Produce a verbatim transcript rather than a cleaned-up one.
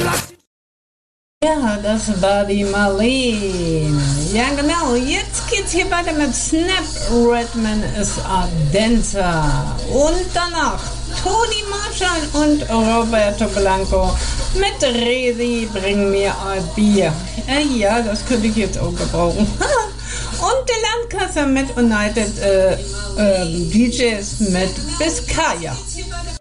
Ja, das war die Marlene. Ja, genau. Jetzt geht's hier weiter mit Snap. Redman ist a Dancer. Und danach Toni Marshall und Roberto Blanco mit Resi, bring mir ein Bier. Äh, ja, das könnte ich jetzt auch gebrauchen. Und der Landkasser mit United äh, äh, D Js mit Biscaya.